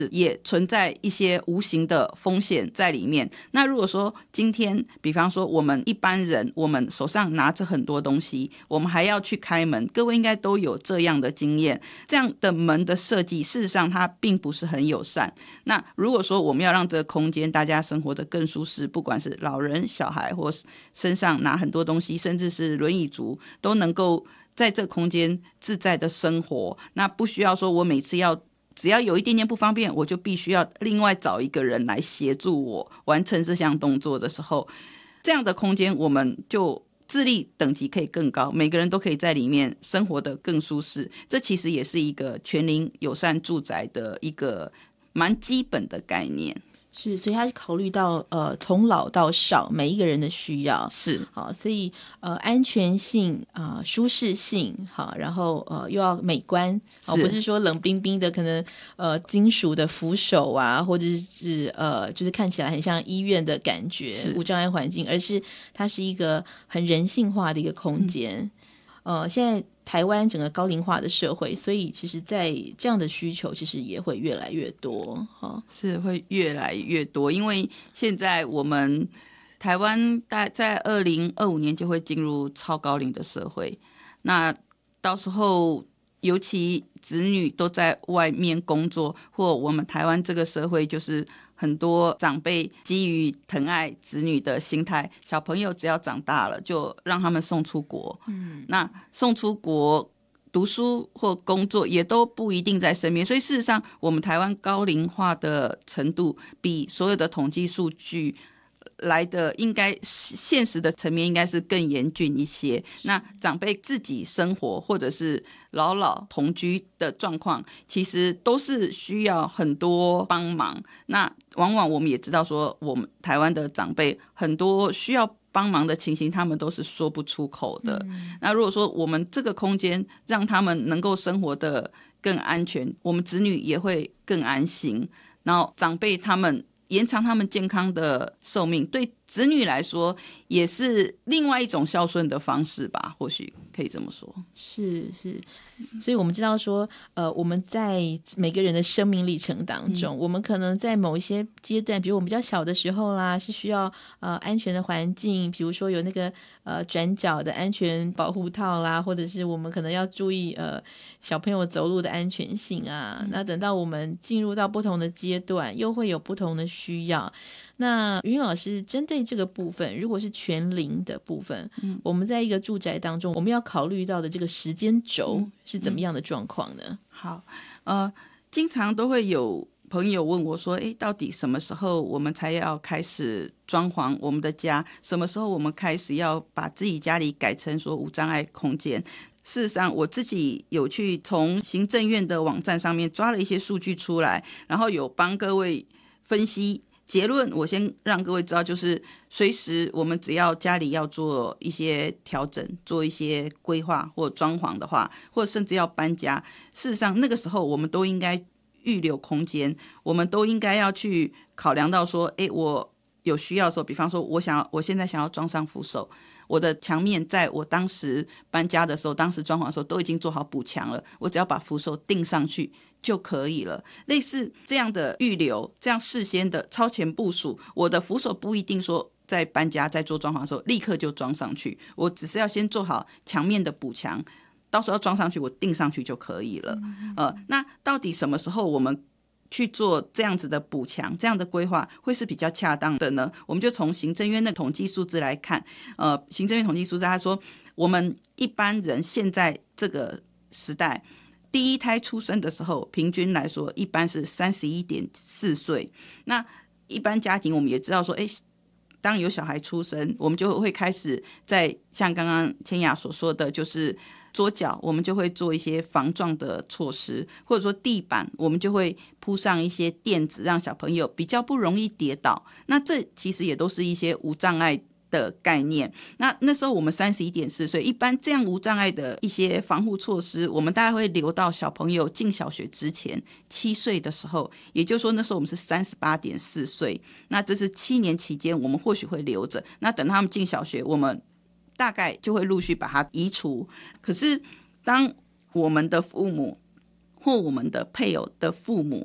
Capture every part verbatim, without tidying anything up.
也存在一些无形的风险在里面。那如果说今天比方说我们一般人，我们手上拿着很多东西，我们还要去开门，各位应该都有这样的经验，这样的门的设计事实上它并不是很友善。那如果说我们要让这个空间大家生活得更舒适，不管是老人小孩或身上拿很多东西，甚至是轮椅族都能够在这个空间自在的生活，那不需要说我每次要只要有一点点不方便，我就必须要另外找一个人来协助我完成这项动作的时候，这样的空间我们就智力等级可以更高，每个人都可以在里面生活得更舒适。这其实也是一个全龄友善住宅的一个蛮基本的概念。 是，所以他考虑到呃从老到少每一个人的需要， 是好，所以呃安全性啊、呃、舒适性好，然后呃又要美观，哦不是说冷冰冰的可能呃金属的扶手啊，或者是呃就是看起来很像医院的感觉无障碍环境，而是它是一个很人性化的一个空间。嗯、呃现在台湾整个高龄化的社会，所以其实在这样的需求其实也会越来越多、哦、 是会越来越多，因为现在我们台湾在二零二五年就会进入超高龄的社会，那到时候尤其子女都在外面工作，或我们台湾这个社会就是很多长辈基于疼爱子女的心态，小朋友只要长大了就让他们送出国、嗯、那送出国读书或工作也都不一定在身边，所以事实上我们台湾高龄化的程度比所有的统计数据来的应该现实的层面应该是更严峻一些。那长辈自己生活或者是老老同居的状况，其实都是需要很多帮忙。那往往我们也知道说，我们台湾的长辈很多需要帮忙的情形，他们都是说不出口的、嗯、那如果说我们这个空间让他们能够生活的更安全，我们子女也会更安心，然后长辈他们延长他们健康的寿命，对子女来说也是另外一种孝顺的方式吧，或许可以这么说。 是是，所以我们知道说呃，我们在每个人的生命历程当中、嗯、我们可能在某一些阶段，比如我们比较小的时候啦，是需要呃安全的环境，比如说有那个呃转角的安全保护套啦，或者是我们可能要注意呃小朋友走路的安全性啊、嗯、那等到我们进入到不同的阶段，又会有不同的需要。那云老师针对这个部分，如果是全龄的部分、嗯、我们在一个住宅当中，我们要考虑到的这个时间轴是怎么样的状况呢？嗯嗯、 好，呃，经常都会有朋友问我说，诶，到底什么时候我们才要开始装潢我们的家？什么时候我们开始要把自己家里改成说无障碍空间？事实上我自己有去从行政院的网站上面抓了一些数据出来，然后有帮各位分析结论。我先让各位知道，就是随时我们只要家里要做一些调整，做一些规划或装潢的话，或者甚至要搬家，事实上那个时候我们都应该预留空间，我们都应该要去考量到说，诶，我有需要的时候，比方说我想要我现在想要装上扶手，我的墙面在我当时搬家的时候，当时装潢的时候都已经做好补墙了，我只要把扶手钉上去就可以了。类似这样的预留，这样事先的超前部署，我的扶手不一定说在搬家在做装潢的时候立刻就装上去，我只是要先做好墙面的补墙，到时候装上去我钉上去就可以了、嗯呃、那到底什么时候我们去做这样子的补强，这样的规划会是比较恰当的呢？我们就从行政院的统计数字来看，呃，行政院统计数字他说，我们一般人现在这个时代，第一胎出生的时候，平均来说一般是三十一点四岁。那一般家庭我们也知道说，哎，当有小孩出生，我们就会开始在像刚刚千雅所说的，就是桌角我们就会做一些防撞的措施，或者说地板我们就会铺上一些垫子，让小朋友比较不容易跌倒。那这其实也都是一些无障碍的概念。那那时候我们三十一点四岁，一般这样无障碍的一些防护措施，我们大概会留到小朋友进小学之前七岁的时候，也就是说那时候我们是三十八点四岁，那这是七年期间我们或许会留着，那等他们进小学，我们大概就会陆续把它移除。可是当我们的父母或我们的配偶的父母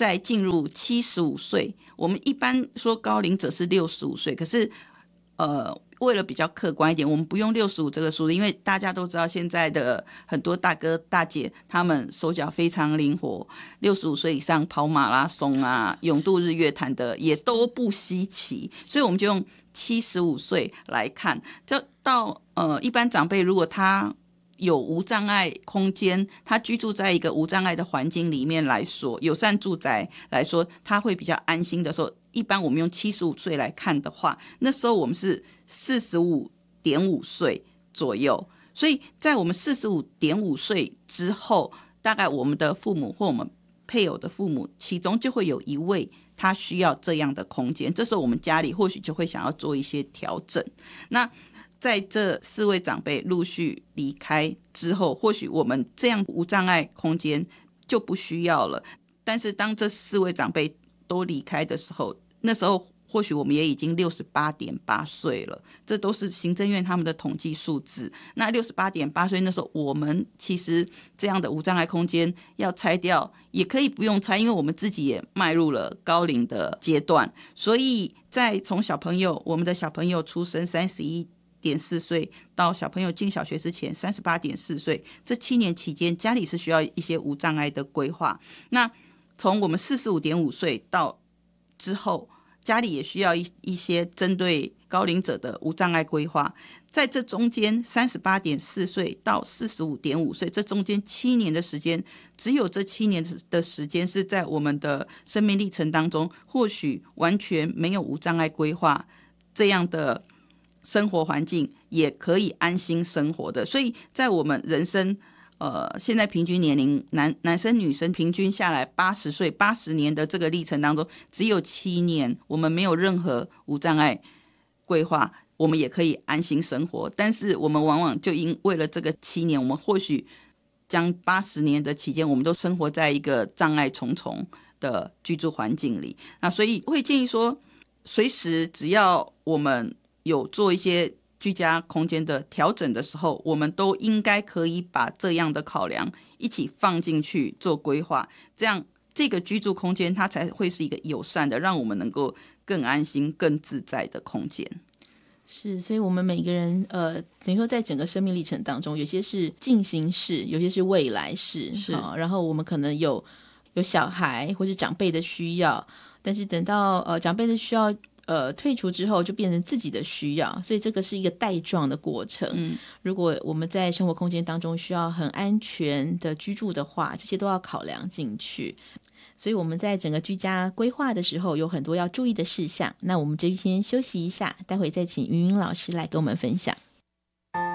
在进入七十五岁，我们一般说高龄者是六十五岁，可是呃，为了比较客观一点，我们不用六十五这个数字，因为大家都知道现在的很多大哥大姐他们手脚非常灵活，六十五岁以上跑马拉松啊、泳渡日月潭的也都不稀奇，所以我们就用七十五岁来看。就到呃，一般长辈如果他有无障碍空间，他居住在一个无障碍的环境里面来说，友善住宅来说，他会比较安心的时候，一般我们用七十五岁来看的话，那时候我们是四十五点五岁左右，所以在我们四十五点五岁之后，大概我们的父母或我们配偶的父母，其中就会有一位他需要这样的空间，这时候我们家里或许就会想要做一些调整。那在这四位长辈陆续离开之后，或许我们这样无障碍空间就不需要了。但是当这四位长辈都离开的时候，那时候或许我们也已经六十八点八岁了，这都是行政院他们的统计数字。那六十八点八岁那时候，我们其实这样的无障碍空间要拆掉，也可以不用拆，因为我们自己也迈入了高龄的阶段。所以在从小朋友，我们的小朋友出生三十一点四岁到小朋友进小学之前三十八点四岁，这七年期间，家里是需要一些无障碍的规划。那从我们四十五点五岁到之后，家里也需要 一, 一些针对高龄者的无障碍规划。在这中间三十八点四岁到四十五点五岁，这中间七年的时间，只有这七年的时间是在我们的生命历程当中，或许完全没有无障碍规划这样的生活环境也可以安心生活的。所以在我们人生呃，现在平均年龄 男, 男生女生平均下来八十岁八十年的这个历程当中，只有七年我们没有任何无障碍规划，我们也可以安心生活。但是我们往往就因为了这个七年，我们或许将八十年的期间我们都生活在一个障碍重重的居住环境里。那所以会建议说，随时只要我们有做一些居家空间的调整的时候，我们都应该可以把这样的考量一起放进去做规划，这样这个居住空间它才会是一个友善的，让我们能够更安心更自在的空间。 是，所以我们每个人呃，等于说在整个生命历程当中，有些是进行式，有些是未来式，是、哦、然后我们可能有有小孩或是长辈的需要，但是等到呃长辈的需要呃，退出之后就变成自己的需要，所以这个是一个带状的过程、嗯、如果我们在生活空间当中需要很安全的居住的话，这些都要考量进去。所以我们在整个居家规划的时候有很多要注意的事项。那我们这边先休息一下，待会再请云云老师来跟我们分享。